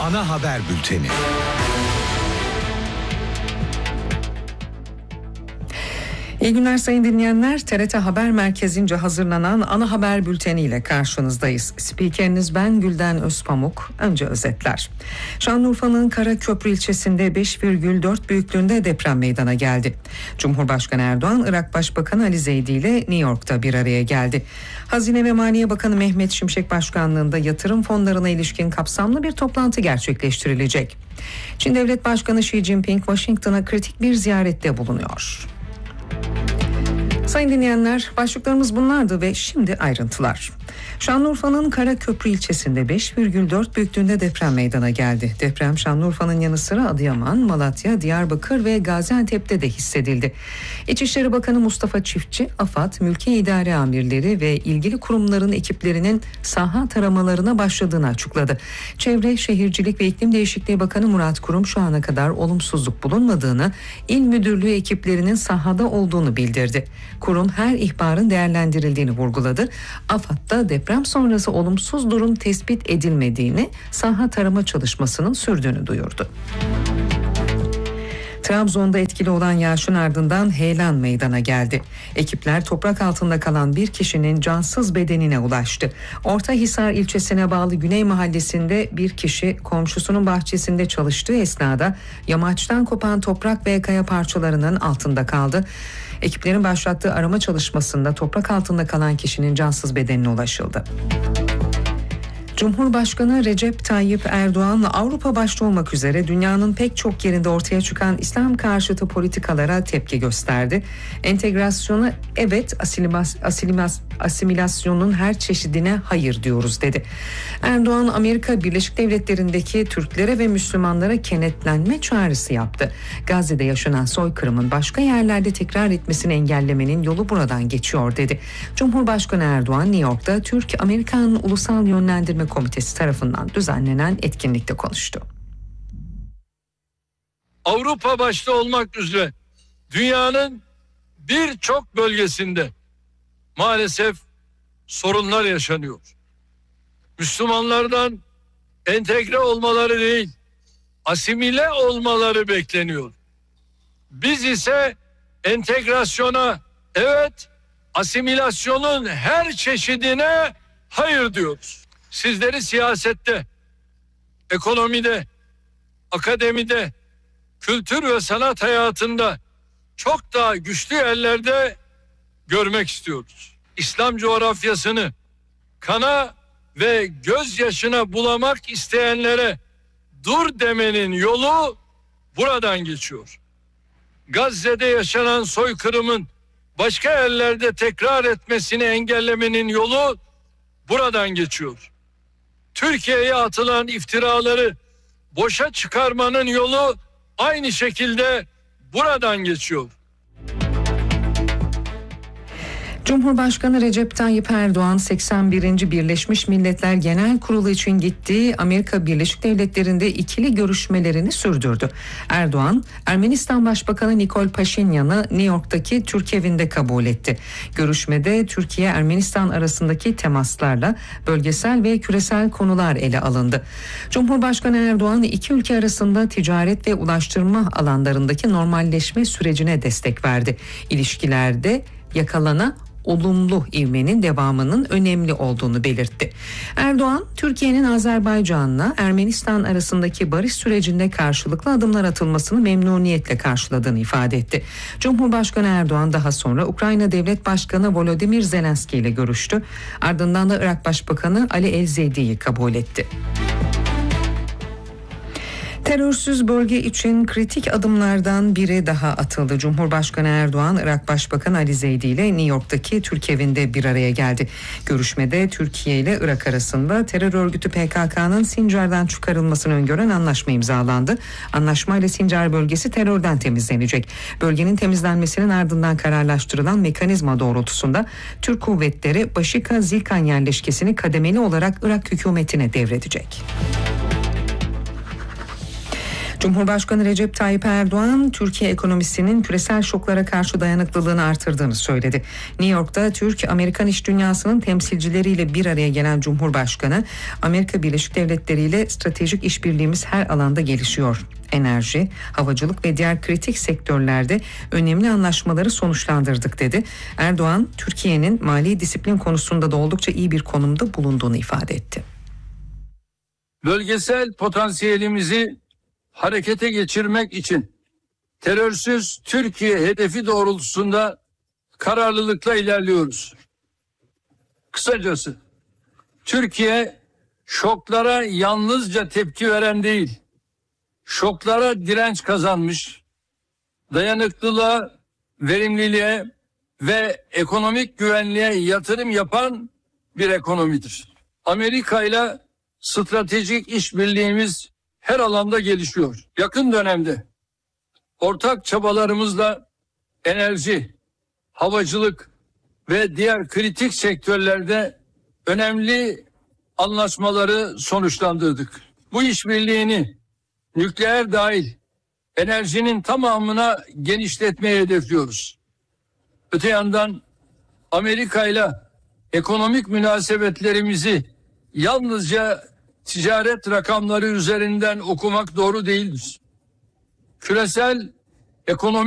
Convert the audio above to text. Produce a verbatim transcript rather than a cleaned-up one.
Ana haber bülteni. İyi günler sayın dinleyenler. T R T Haber Merkezi'nce hazırlanan ana haber bülteniyle karşınızdayız. Spikeriniz ben Gülden Özpamuk. Önce özetler. Şanlıurfa'nın Karaköprü ilçesinde beş virgül dört büyüklüğünde deprem meydana geldi. Cumhurbaşkanı Erdoğan, Irak Başbakanı Ali Zeydi ile New York'ta bir araya geldi. Hazine ve Maliye Bakanı Mehmet Şimşek başkanlığında yatırım fonlarına ilişkin kapsamlı bir toplantı gerçekleştirilecek. Çin Devlet Başkanı Xi Jinping, Washington'a kritik bir ziyarette bulunuyor. Sayın dinleyenler, başlıklarımız bunlardı ve şimdi ayrıntılar. Şanlıurfa'nın Karaköprü ilçesinde beş virgül dört büyüklüğünde deprem meydana geldi. Deprem Şanlıurfa'nın yanı sıra Adıyaman, Malatya, Diyarbakır ve Gaziantep'te de hissedildi. İçişleri Bakanı Mustafa Çiftçi, AFAD, Mülki İdare Amirleri ve ilgili kurumların ekiplerinin saha taramalarına başladığını açıkladı. Çevre, Şehircilik ve İklim Değişikliği Bakanı Murat Kurum şu ana kadar olumsuzluk bulunmadığını, İl Müdürlüğü ekiplerinin sahada olduğunu bildirdi. Kurum her ihbarın değerlendirildiğini vurguladı. AFAD da deprem sonrası olumsuz durum tespit edilmediğini, saha tarama çalışmasının sürdüğünü duyurdu. Trabzon'da etkili olan yağışın ardından heyelan meydana geldi. Ekipler toprak altında kalan bir kişinin cansız bedenine ulaştı. Ortahisar ilçesine bağlı Güney Mahallesi'nde bir kişi komşusunun bahçesinde çalıştığı esnada yamaçtan kopan toprak ve kaya parçalarının altında kaldı. Ekiplerin başlattığı arama çalışmasında toprak altında kalan kişinin cansız bedenine ulaşıldı. Cumhurbaşkanı Recep Tayyip Erdoğan, Avrupa başta olmak üzere dünyanın pek çok yerinde ortaya çıkan İslam karşıtı politikalara tepki gösterdi. Entegrasyona evet, asimilas- asimilasyonun her çeşidine hayır diyoruz dedi. Erdoğan, Amerika Birleşik Devletleri'ndeki Türklere ve Müslümanlara kenetlenme çağrısı yaptı. Gazze'de yaşanan soykırımın başka yerlerde tekrar etmesini engellemenin yolu buradan geçiyor dedi. Cumhurbaşkanı Erdoğan, New York'ta Türk-Amerikan Ulusal Yönlendirme Komitesi tarafından düzenlenen etkinlikte konuştu. Avrupa başta olmak üzere dünyanın birçok bölgesinde maalesef sorunlar yaşanıyor. Müslümanlardan entegre olmaları değil, asimile olmaları bekleniyor. Biz ise entegrasyona evet, asimilasyonun her çeşidine hayır diyoruz. Sizleri siyasette, ekonomide, akademide, kültür ve sanat hayatında çok daha güçlü yerlerde görmek istiyoruz. İslam coğrafyasını kana ve gözyaşına bulamak isteyenlere dur demenin yolu buradan geçiyor. Gazze'de yaşanan soykırımın başka yerlerde tekrar etmesini engellemenin yolu buradan geçiyor. Türkiye'ye atılan iftiraları boşa çıkarmanın yolu aynı şekilde buradan geçiyor. Cumhurbaşkanı Recep Tayyip Erdoğan, seksen birinci Birleşmiş Milletler Genel Kurulu için gittiği Amerika Birleşik Devletleri'nde ikili görüşmelerini sürdürdü. Erdoğan, Ermenistan Başbakanı Nikol Paşinyan'ı New York'taki Türk evinde kabul etti. Görüşmede Türkiye-Ermenistan arasındaki temaslarla bölgesel ve küresel konular ele alındı. Cumhurbaşkanı Erdoğan, iki ülke arasında ticaret ve ulaştırma alanlarındaki normalleşme sürecine destek verdi. İlişkilerde yakalana olumlu ivmenin devamının önemli olduğunu belirtti. Erdoğan, Türkiye'nin Azerbaycan'la Ermenistan arasındaki barış sürecinde karşılıklı adımlar atılmasını memnuniyetle karşıladığını ifade etti. Cumhurbaşkanı Erdoğan daha sonra Ukrayna Devlet Başkanı Volodymyr Zelenski ile görüştü. Ardından da Irak Başbakanı Ali El-Zeydi'yi kabul etti. Terörsüz bölge için kritik adımlardan biri daha atıldı. Cumhurbaşkanı Erdoğan, Irak Başbakanı Ali Zeydi ile New York'taki Türk evinde bir araya geldi. Görüşmede Türkiye ile Irak arasında terör örgütü P K K'nın Sincar'dan çıkarılmasını öngören anlaşma imzalandı. Anlaşmayla Sincar bölgesi terörden temizlenecek. Bölgenin temizlenmesinin ardından kararlaştırılan mekanizma doğrultusunda Türk kuvvetleri Başika Zilkan yerleşkesini kademeli olarak Irak hükümetine devredecek. Cumhurbaşkanı Recep Tayyip Erdoğan, Türkiye ekonomisinin küresel şoklara karşı dayanıklılığını artırdığını söyledi. New York'ta Türk-Amerikan iş dünyasının temsilcileriyle bir araya gelen Cumhurbaşkanı, Amerika Birleşik Devletleri ile stratejik işbirliğimiz her alanda gelişiyor. Enerji, havacılık ve diğer kritik sektörlerde önemli anlaşmaları sonuçlandırdık dedi. Erdoğan, Türkiye'nin mali disiplin konusunda da oldukça iyi bir konumda bulunduğunu ifade etti. Bölgesel potansiyelimizi harekete geçirmek için terörsüz Türkiye hedefi doğrultusunda kararlılıkla ilerliyoruz. Kısacası Türkiye şoklara yalnızca tepki veren değil, şoklara direnç kazanmış, dayanıklılığa, verimliliğe ve ekonomik güvenliğe yatırım yapan bir ekonomidir. Amerika ile stratejik işbirliğimiz her alanda gelişiyor. Yakın dönemde ortak çabalarımızla enerji, havacılık ve diğer kritik sektörlerde önemli anlaşmaları sonuçlandırdık. Bu işbirliğini nükleer dahil enerjinin tamamına genişletmeyi hedefliyoruz. Öte yandan Amerika ile ekonomik münasebetlerimizi yalnızca ticaret rakamları üzerinden okumak doğru değildir. Küresel ekonomi